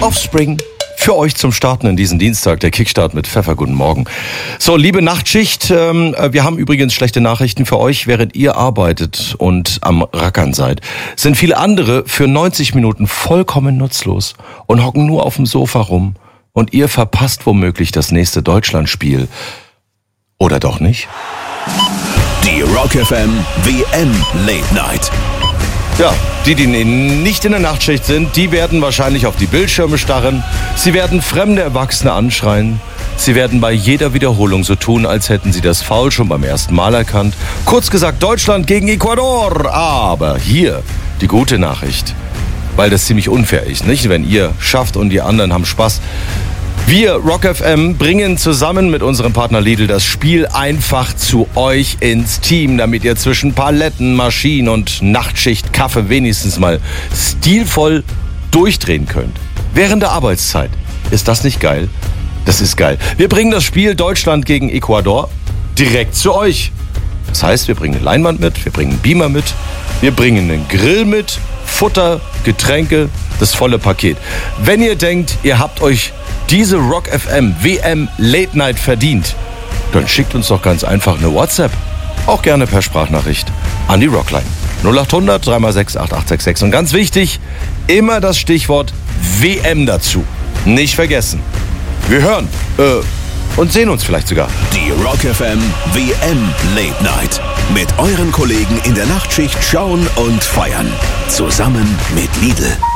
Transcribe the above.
Offspring. Für euch zum Starten in diesen Dienstag, der Kickstart mit Pfeffer. Guten Morgen. So, liebe Nachtschicht, wir haben übrigens schlechte Nachrichten für euch. Während ihr arbeitet und am Rackern seid, sind viele andere für 90 Minuten vollkommen nutzlos und hocken nur auf dem Sofa rum. Und ihr verpasst womöglich das nächste Deutschlandspiel. Oder doch nicht? Die Rock FM WM Late Night. Ja, die nicht in der Nachtschicht sind, die werden wahrscheinlich auf die Bildschirme starren. Sie werden fremde Erwachsene anschreien. Sie werden bei jeder Wiederholung so tun, als hätten sie das Foul schon beim ersten Mal erkannt. Kurz gesagt, Deutschland gegen Ecuador. Aber hier die gute Nachricht, weil das ziemlich unfair ist, nicht? Wenn ihr schafft und die anderen haben Spaß. Wir, Rock FM, bringen zusammen mit unserem Partner Lidl das Spiel einfach zu euch ins Team, damit ihr zwischen Paletten, Maschinen und Nachtschicht Kaffee wenigstens mal stilvoll durchdrehen könnt. Während der Arbeitszeit. Ist das nicht geil? Das ist geil. Wir bringen das Spiel Deutschland gegen Ecuador direkt zu euch. Das heißt, wir bringen eine Leinwand mit, wir bringen einen Beamer mit, wir bringen einen Grill mit, Futter, Getränke, das volle Paket. Wenn ihr denkt, ihr habt euch diese Rock FM WM Late Night verdient, dann schickt uns doch ganz einfach eine WhatsApp. Auch gerne per Sprachnachricht an die Rockline. 0800 3x6 8866. Und ganz wichtig, immer das Stichwort WM dazu. Nicht vergessen. Wir hören und sehen uns vielleicht sogar. Die Rock FM WM Late Night. Mit euren Kollegen in der Nachtschicht schauen und feiern. Zusammen mit Lidl.